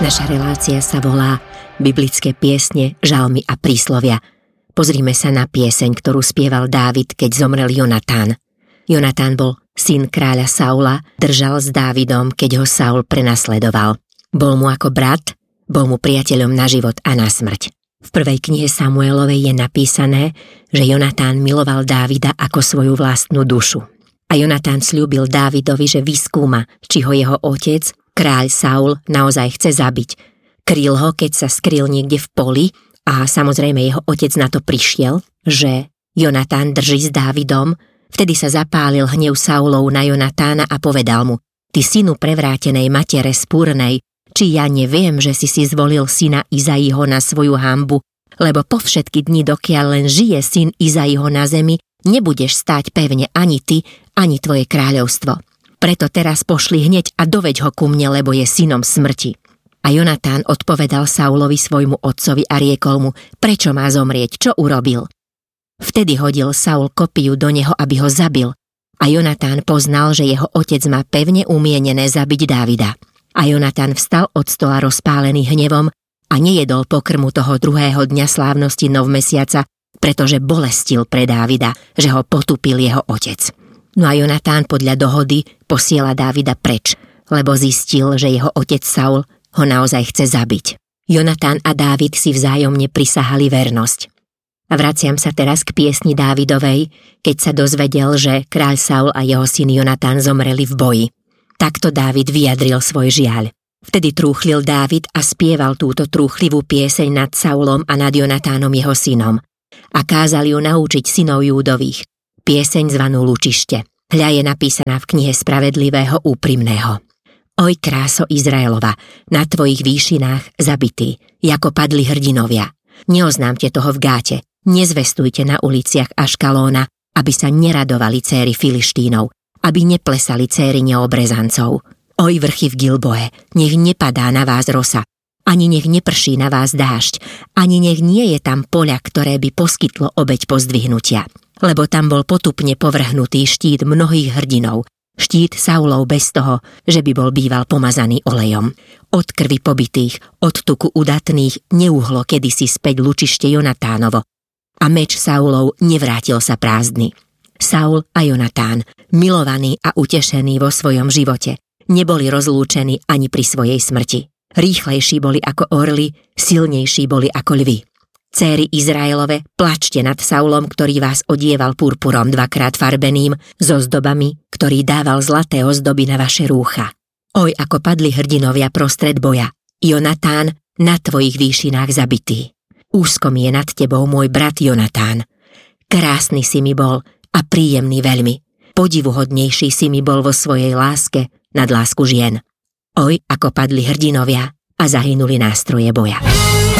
Naša relácia sa volá Biblické piesne, žalmy a príslovia. Pozrime sa na pieseň, ktorú spieval Dávid, keď zomrel Jonatán. Jonatán bol syn kráľa Saula, držal s Dávidom, keď ho Saul prenasledoval. Bol mu ako brat, bol mu priateľom na život a na smrť. V prvej knihe Samuelovej je napísané, že Jonatán miloval Dávida ako svoju vlastnú dušu. A Jonatán sľúbil Dávidovi, že vyskúma, či ho jeho otec, kráľ Saul, naozaj chce zabiť. Kryl ho, keď sa skryl niekde v poli a samozrejme jeho otec na to prišiel, že Jonatán drží s Dávidom. Vtedy sa zapálil hnev Saulov na Jonatána a povedal mu: Ty synu prevrátenej matere spúrnej, či ja neviem, že si zvolil syna Izaiho na svoju hanbu, lebo po všetky dni, dokiaľ len žije syn Izaiho na zemi, nebudeš stáť pevne ani ty, ani tvoje kráľovstvo. Preto teraz pošli hneď a doveď ho ku mne, lebo je synom smrti. A Jonatán odpovedal Saulovi svojmu otcovi a riekol mu: Prečo má zomrieť, čo urobil? Vtedy hodil Saul kopiu do neho, aby ho zabil. A Jonatán poznal, že jeho otec má pevne umienené zabiť Dávida. A Jonatán vstal od stola rozpálený hnevom a nejedol pokrmu toho druhého dňa slávnosti novmesiaca, pretože bolestil pre Dávida, že ho potupil jeho otec. No a Jonatán podľa dohody posiela Dávida preč, lebo zistil, že jeho otec Saul ho naozaj chce zabiť. Jonatán a Dávid si vzájomne prisahali vernosť. A vraciam sa teraz k piesni Dávidovej, keď sa dozvedel, že kráľ Saul a jeho syn Jonatán zomreli v boji. Takto Dávid vyjadril svoj žiaľ. Vtedy trúchlil Dávid a spieval túto trúchlivú pieseň nad Saulom a nad Jonatánom jeho synom. A kázal ju naučiť synov Júdových. Pieseň zvanú Lučište. Hľa je napísaná v knihe Spravedlivého úprimného. Oj kráso Izraelova, na tvojich výšinách zabití, ako padli hrdinovia. Neoznámte toho v Gáte, nezvestujte na uliciach Aškalóna, aby sa neradovali céry Filištínov, aby neplesali céry neobrezancov. Oj vrchy v Gilboe, nech nepadá na vás rosa, ani nech neprší na vás dážď, ani nech nie je tam poľa, ktoré by poskytlo obeť pozdvihnutia. Lebo tam bol potupne povrhnutý štít mnohých hrdinov, štít Saulov bez toho, že by bol býval pomazaný olejom. Od krvi pobitých, od tuku udatných neuhlo kedysi späť lučište Jonatánovo a meč Saulov nevrátil sa prázdny. Saul a Jonatán, milovaní a utešení vo svojom živote, neboli rozlúčení ani pri svojej smrti. Rýchlejší boli ako orly, silnejší boli ako lvy. Céry Izraelove, plačte nad Saulom, ktorý vás odieval purpurom dvakrát farbeným, so zdobami, ktorý dával zlaté ozdoby na vaše rúcha. Oj, ako padli hrdinovia prostred boja. Jonatán, na tvojich výšinách zabitý. Úzko mi je nad tebou môj brat Jonatán. Krásny si mi bol a príjemný veľmi. Podivuhodnejší si mi bol vo svojej láske nad lásku žien. Oj, ako padli hrdinovia a zahynuli nástroje boja.